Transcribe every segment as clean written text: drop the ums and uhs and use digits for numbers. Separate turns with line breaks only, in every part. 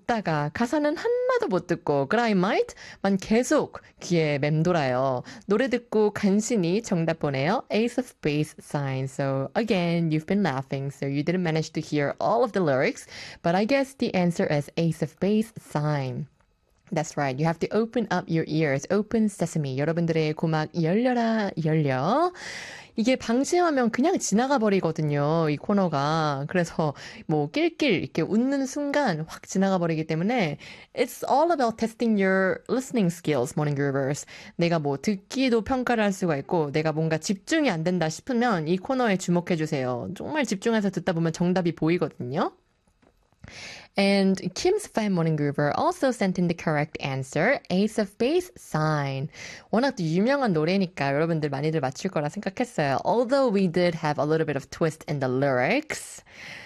듣다가 가사는 한마도 못 듣고 그라이 마이트만 계속 귀에 맴돌아요. 노래 듣고 간신히 정답 보내요. Ace of Base sign. So again, you've been laughing, so you didn't manage to hear all of the lyrics, but I guess the answer is Ace of Base sign. That's right. You have to open up your ears. Open sesame. 여러분들의 고막 열려라, 열려. 이게 방심하면 그냥 지나가 버리거든요. 이 코너가. 그래서 뭐 낄낄 이렇게 웃는 순간 확 지나가 버리기 때문에 It's all about testing your listening skills, morning groovers. 내가 뭐 듣기도 평가를 할 수가 있고 내가 뭔가 집중이 안 된다 싶으면 이 코너에 주목해 주세요. 정말 집중해서 듣다 보면 정답이 보이거든요. And Kim's fan morning groover also sent in the correct answer, Ace of Base sign. 워낙 또 유명한 노래니까 여러분들 많이들 맞출 거라 생각했어요. Although we did have a little bit of twist in the lyrics.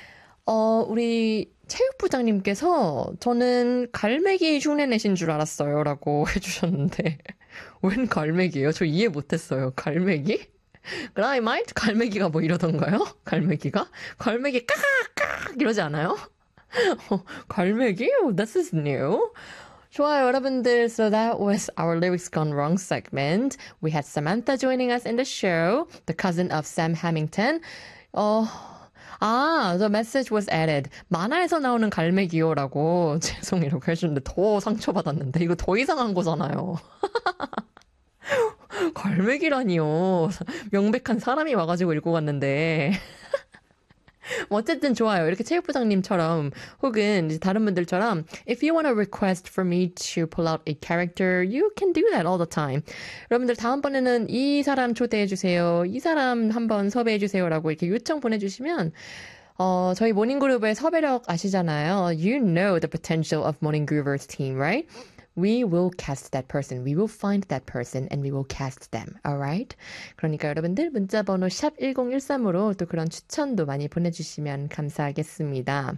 우리 체육부장님께서 저는 갈매기 흉내 내신 줄 알았어요 라고 해주셨는데 웬 갈매기예요? 저 이해 못했어요. 갈매기? 그라이 마이트? 갈매기가 뭐 이러던가요? 갈매기가? 갈매기 까깍 이러지 않아요? 갈매기? Oh, this is new. 좋아요, 여러분들. So that was our Lyrics Gone Wrong segment. We had Samantha joining us in the show, the cousin of Sam Hamilton. The message was added. 만화에서 나오는 갈매기요라고 죄송이라고 해주는데 더 상처받았는데 이거 더 이상한 거잖아요. 갈매기라니요. 명백한 사람이 와가지고 읽고 갔는데. 어쨌든 좋아요. 이렇게 체육부장님처럼 혹은 이제 다른 분들처럼 If you want a request for me to pull out a character, you can do that all the time. 여러분들 다음번에는 이 사람 초대해주세요. 이 사람 한번 섭외해주세요라고 이렇게 요청 보내주시면 저희 모닝그룹의 섭외력 아시잖아요. You know the potential of Morning Groovers team, right? We will cast that person. We will find that person and we will cast them. Alright? 그러니까 여러분들 문자번호 샵 1013으로 또 그런 추천도 많이 보내주시면 감사하겠습니다.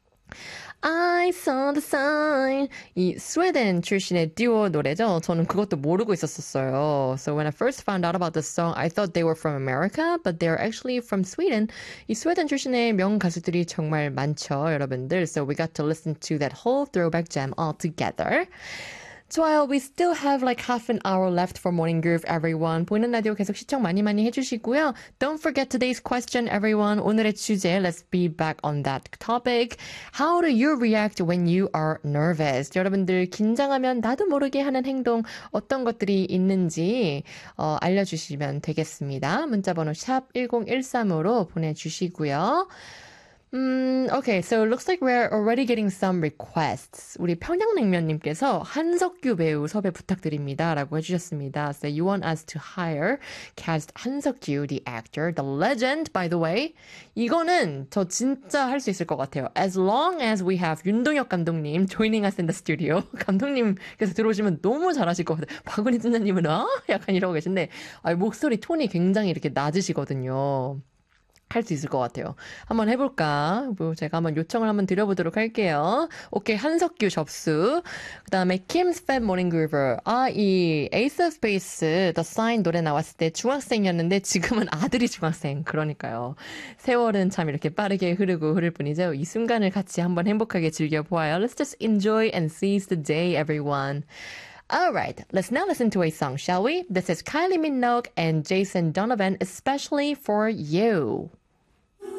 I saw the sign. 이 스웨덴 출신의 듀오 노래죠. 저는 그것도 모르고 있었어요. So when I first found out about this song, I thought they were from America, but they're actually from Sweden. 이 스웨덴 출신의 명 가수들이 정말 많죠, 여러분들. So we got to listen to that whole throwback jam all together. 좋아요. We still have like half an hour left for Morning Groove, everyone. 보이는 라디오 계속 시청 많이 해주시고요. Don't forget today's question, everyone. 오늘의 주제, let's be back on that topic. How do you react when you are nervous? 여러분들 긴장하면 나도 모르게 하는 행동 어떤 것들이 있는지 알려주시면 되겠습니다. 문자번호 샵 1013으로 보내주시고요. Okay, so it looks like we're already getting some requests. 우리 평양냉면님께서 한석규 배우 섭외 부탁드립니다. 라고 해주셨습니다. So you want us to hire, cast 한석규, the actor, the legend, by the way. 이거는 저 진짜 할 수 있을 것 같아요. As long as we have 윤동혁 감독님 joining us in the studio. 감독님께서 들어오시면 너무 잘하실 것 같아요. 박은희 팀장님은 약간 이러고 계신데 목소리 톤이 굉장히 이렇게 낮으시거든요. 할 수 있을 것 같아요. 한번 해볼까? 제가 한번 요청을 한번 드려보도록 할게요. 오케이, 한석규 접수. 그 다음에 Kim's Fan Morning Groover. 이 Ace of Base, The Sign 노래 나왔을 때 중학생이었는데 지금은 아들이 중학생. 그러니까요. 세월은 참 이렇게 빠르게 흐를 뿐이죠. 이 순간을 같이 한번 행복하게 즐겨보아요. Let's just enjoy and seize the day, everyone. Alright, let's now listen to a song, shall we? This is Kylie Minogue and Jason Donovan, especially for you.